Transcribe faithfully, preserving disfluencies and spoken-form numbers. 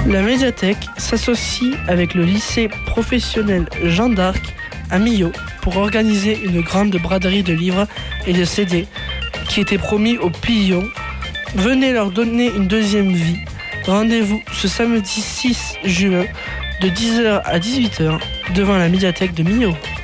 La médiathèque s'associe avec le lycée professionnel Jeanne d'Arc à Millau pour organiser une grande braderie de livres et de C D qui était promis aux Pillons. Venez leur donner une deuxième vie. Rendez-vous ce samedi six juin de dix heures à dix-huit heures devant la médiathèque de Millau.